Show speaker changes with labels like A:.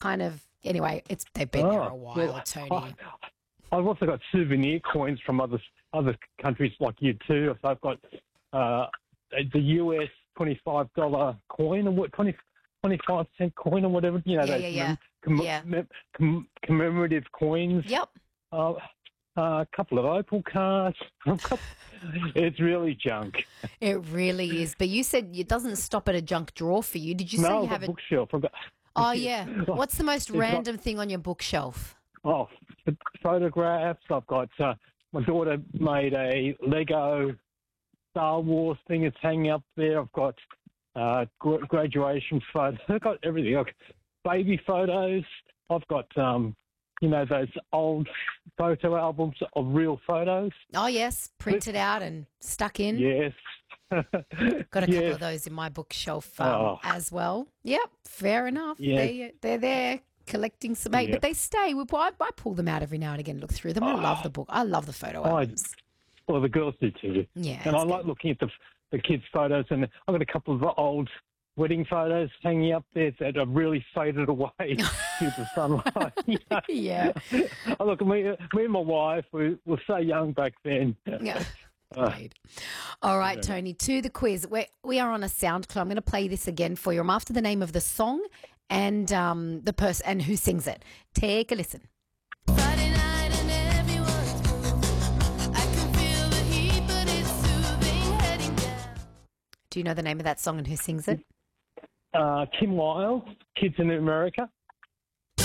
A: kind of anyway. They've been there a while,
B: well,
A: Tony.
B: I've also got souvenir coins from other countries like you too. So I've got the US $25 coin, or what 25-cent coin, or whatever. You know, those commemorative coins.
A: Yep.
B: A couple of Opal cards. It's really junk.
A: It really is. But you said it doesn't stop at a junk drawer for you. Did you say you have a
B: bookshelf?
A: Oh yeah. What's the most random thing on your bookshelf?
B: Oh, photographs. I've got my daughter made a Lego Star Wars thing. It's hanging up there. I've got graduation photos. I've got everything. I've got baby photos. I've got those old photo albums of real photos.
A: Oh yes, printed out and stuck in.
B: Yes.
A: Got a couple of those in my bookshelf as well. Yep, fair enough.
B: Yeah.
A: They're there collecting some, but they stay. I pull them out every now and again, look through them. I love the book. I love the photo albums.
B: Well, the girls do too.
A: Yeah,
B: and I like looking at the kids' photos, and I've got a couple of old wedding photos hanging up there that are really faded away due to sunlight.
A: Yeah.
B: Look, me and my wife, we were so young back then.
A: Yeah. All right, Tony, to the quiz. We are on a SoundCloud. I'm going to play this again for you. I'm after the name of the song and the person and who sings it. Take a listen.
C: Friday night and everyone's moving. I can feel the heat, but it's soothing, heading down.
A: Do you know the name of that song and who sings it?
B: Kim Wilde, Kids in America.